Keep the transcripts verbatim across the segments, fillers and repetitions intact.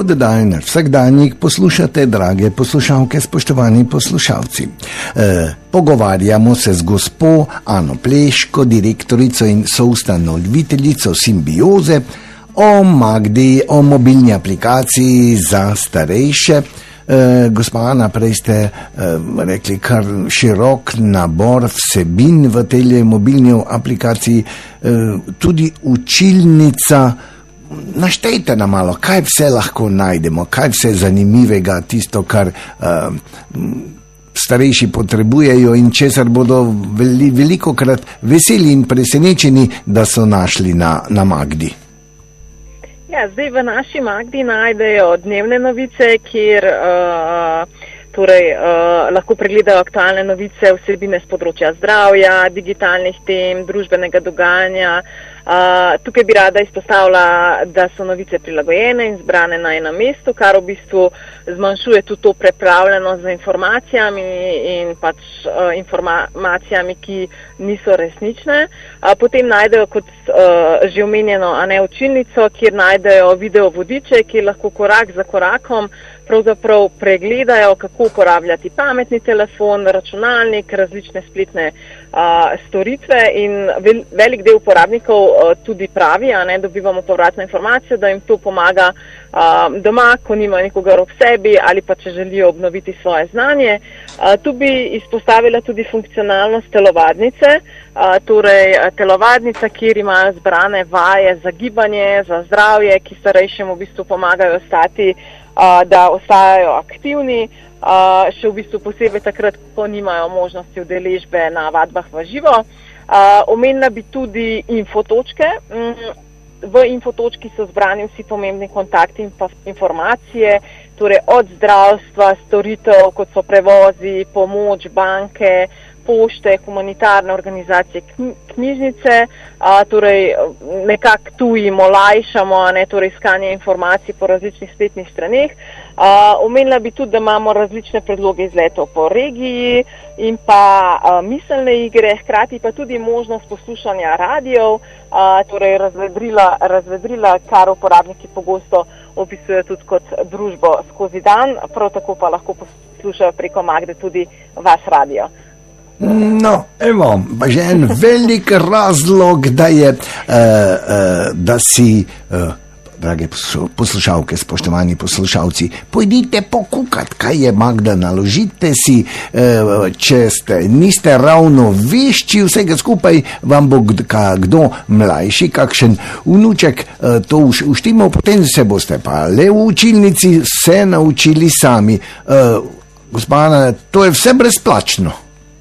Oddajner vsakdanjik poslušate, drage poslušalke, spoštovani poslušalci. E, pogovarjamo se z gospo Ano Pleško, direktorico in soustanoviteljico Simbioze, o Magdi, o mobilni aplikaciji za starejše. E, gospa Ana, prej ste e, rekli kar širok nabor vsebin v tej mobilni aplikaciji, e, tudi učilnica. Naštejte nam malo, kaj vse lahko najdemo, kaj vse zanimivega, tisto, kar uh, starejši potrebujejo in česar bodo veli, veliko krat veseli in presenečeni, da so našli na, na Magdi. Ja, zdaj v naši Magdi najdejo dnevne novice, kjer uh, torej, uh, lahko pregledajo aktualne novice, vsebine z področja zdravja, digitalnih tem, družbenega dogajanja. Uh, tukaj bi rada izpostavila, da so novice prilagojene in zbrane na enem mestu, kar v bistvu zmanjšuje tudi to prepravljenost z informacijami in pač uh, informacijami, ki niso resnične. Uh, potem najdejo kot uh, že omenjeno, a ne učilnico, kjer najdejo video vodiče, kjer lahko korak za korakom pravzaprav pregledajo, kako uporabljati pametni telefon, računalnik, različne spletne uh, storitve in vel, velik del uporabnikov uh, tudi pravi, a ne dobivamo povratno informacijo, da jim to pomaga uh, doma, ko nimajo nikogar ob sebi ali pa če želijo obnoviti svoje znanje. Uh, tu bi izpostavila tudi funkcionalnost telovadnice, uh, torej telovadnica, kjer imajo zbrane vaje za gibanje, za zdravje, ki starejšemu v bistvu pomagajo ostati Uh, da ostajajo aktivni, uh, še v bistvu posebej takrat, ko nimajo možnosti udeležbe na vadbah v živo. Uh, omenila bi tudi infotočke. Mm, v infotočki so zbrani vsi pomembni kontakti in pa informacije, torej od zdravstva, storitev, kot so prevozi, pomoč, banke, pošte, humanitarne organizacije, knjižnice, a, torej nekako tu jim olajšamo, ne, torej iskanje informacij po različnih spletnih straneh. A, omenila bi tudi, da imamo različne predloge izletov po regiji in pa a, miselne igre, hkrati pa tudi možnost poslušanja radijev, a, torej razvedrila, razvedrila, kar uporabniki pogosto opisujejo tudi kot družbo skozi dan, prav tako pa lahko poslušajo preko Magde tudi vaš radio. No, evo, pa že en velik razlog, da je, uh, uh, da si, uh, drage poslušalke, spoštovani poslušalci, pojdite pokukati, kaj je Magda, naložite si, uh, če ste, niste ravno vešči vsega skupaj, vam bo kdo mlajši, kakšen vnuček, uh, to uštimo, potem se boste pa le v učilnici vse naučili sami. Uh, Gospana, to je vse brezplačno.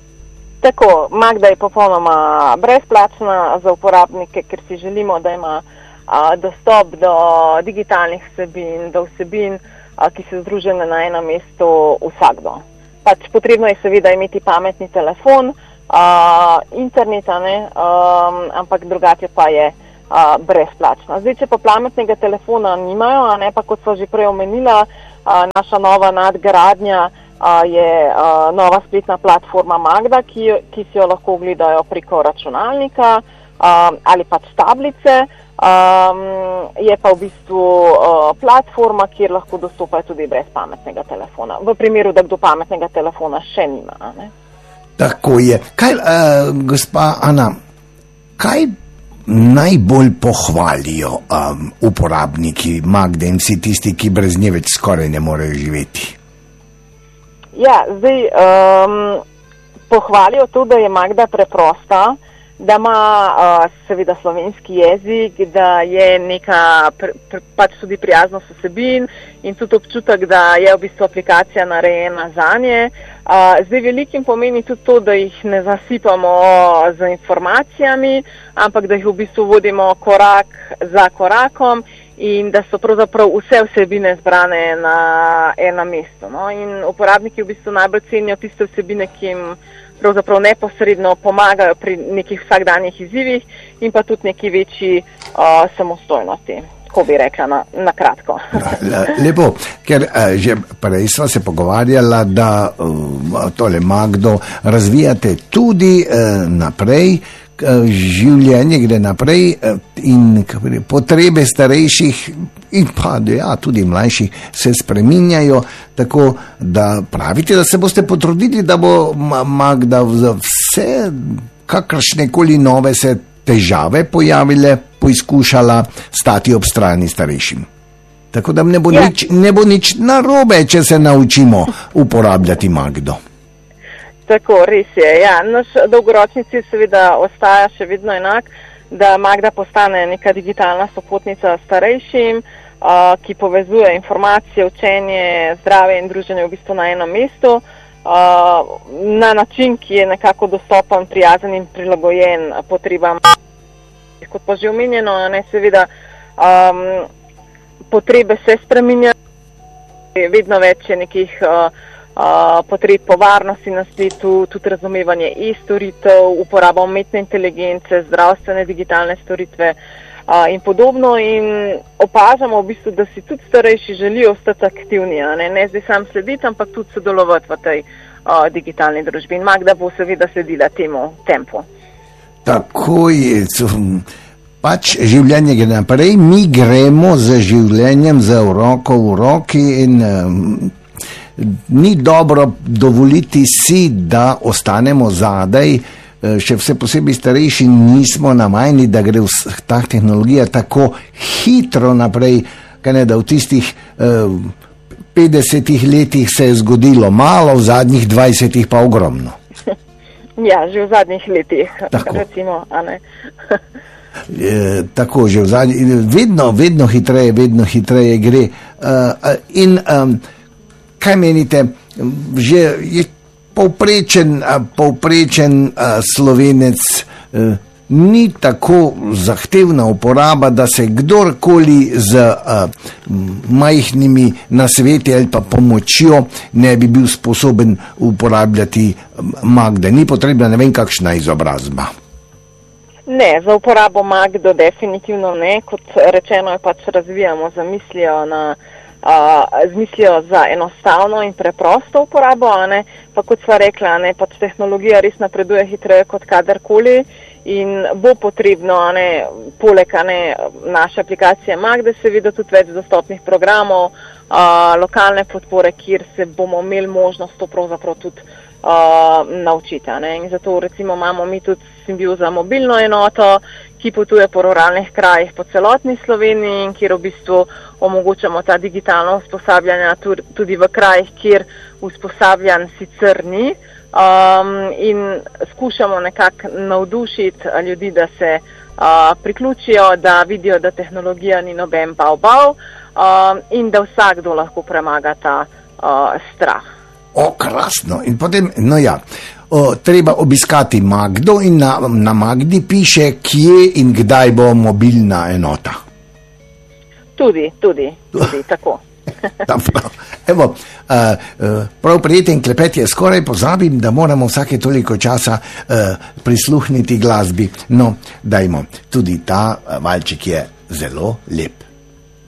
Tako, Magda je popolnoma brezplačna za uporabnike, ker si želimo, da ima a, dostop do digitalnih vsebin, do vsebin, a, ki so združene na enem mestu vsakdo. Pač potrebno je seveda imeti pametni telefon, a, interneta, ne, a, ampak drugače pa je a, brezplačna. Zdaj, če pa pametnega telefona nimajo, a ne, pa kot so že prej omenila, a, naša nova nadgradnja je uh, nova spletna platforma Magda, ki, ki si jo lahko ogledajo preko računalnika um, ali pač tablice. Um, je pa v bistvu uh, platforma, kjer lahko dostopajo tudi brez pametnega telefona. V primeru, da kdo pametnega telefona še nima. Ne? Tako je. Kaj, uh, gospa Ana, kaj najbolj pohvalijo um, uporabniki Magde in vsi tisti, ki brez nje več skoraj ne morejo živeti? Ja, zdaj um, pohvalijo to, da je Magda preprosta, da ima uh, seveda slovenski jezik, da je neka pr, pr, pač tudi prijaznost vsebin in tudi občutek, da je v bistvu aplikacija narejena zanje. Uh, zdaj velikim pomeni tudi to, da jih ne zasipamo z informacijami, ampak da jih v bistvu vodimo korak za korakom in da so pravzaprav vse vsebine zbrane na enem mestu. No? In uporabniki v bistvu najbolj cenijo tiste vsebine, ki jim pravzaprav neposredno pomagajo pri nekih vsakdanjih izzivih in pa tudi neki večji uh, samostojnosti, ko bi rekla na, na kratko. Lepo, ker uh, že prej sva se pogovarjala, da uh, tole Magdo razvijate tudi uh, naprej življenje gre naprej in potrebe starejših in pa ja, tudi mlajših se spreminjajo, tako da pravite, da se boste potrudili, da bo Magda za vse kakršne koli nove se težave pojavile, poizkušala stati ob strani starejšim. Tako da ne bo, ja. nič, ne bo nič narobe, če se naučimo uporabljati Magdo. Tako, res je. Ja. Naš dolgoročni cilj seveda ostaja še vedno enak, da Magda postane neka digitalna sopotnica starejšim, uh, ki povezuje informacije, učenje, zdravje in druženje v bistvu na enem mestu, uh, na način, ki je nekako dostopen, prijazen in prilagojen potrebam. Kot pa že omenjeno, ne, seveda um, potrebe se spreminjajo, vedno več je nekih uh, Uh, potreb po varnosti na spletu, tudi razumevanje e-storitev, uporaba umetne inteligence, zdravstvene digitalne storitve uh, in podobno. In opažamo v bistvu, da si tudi starejši želijo ostati aktivni, ne, ne zdaj sam slediti, ampak tudi sodelovati v tej uh, digitalni družbi. In Magda bo seveda sledila temu tempu. Tako je. Pač življenje gre naprej, mi gremo z življenjem z roko v roki in um, ni dobro dovoliti si, da ostanemo zadaj, še vse posebej starejši nismo namajni, da gre ta tehnologija tako hitro naprej, kaj ne, da v tistih eh, petdesetih letih se je zgodilo malo, v zadnjih dvajsetih pa ogromno. Ja, že v zadnjih letih, tako. Recimo, a ne. E, tako, že v zadnjih, vedno, vedno hitreje, vedno hitreje gre. Uh, in um, kaj menite, že je povprečen, povprečen Slovenec, ni tako zahtevna uporaba, da se kdorkoli z majhnimi nasveti ali pa pomočjo ne bi bil sposoben uporabljati Magde. Ni potrebna ne vem kakšna izobrazba. Ne, za uporabo Magdo definitivno ne. Kot rečeno, pač razvijamo zamislijo na Uh, z mislijo za enostavno in preprosto uporabo, a ne, pa kot sva rekla, ne, pač tehnologija res napreduje hitreje kot kadarkoli in bo potrebno, a ne, poleg, a ne, naše aplikacije Magde seveda tudi več dostopnih programov, uh, lokalne podpore, kjer se bomo imeli možnost to pravzaprav tudi uh, naučiti, a ne, in zato recimo imamo mi tudi Simbioza mobilno enoto, ki potuje po ruralnih krajih po celotni Sloveniji in kjer v bistvu omogočamo ta digitalna usposabljanja tudi v krajih, kjer usposabljanj sicer ni, um, in skušamo nekako navdušiti ljudi, da se uh, priključijo, da vidijo, da tehnologija ni noben bav-bav um, in da vsakdo lahko premaga ta uh, strah. O, krasno. In potem, no ja, o, treba obiskati Magdo in na, na Magdi piše, kje in kdaj bo mobilna enota. Tudi, tudi, tudi, tako. Evo, uh, uh, prav prijeten klepet je, skoraj pozabim, da moramo vsake toliko časa uh, prisluhniti glasbi. No, dajmo, tudi ta uh, valček je zelo lep.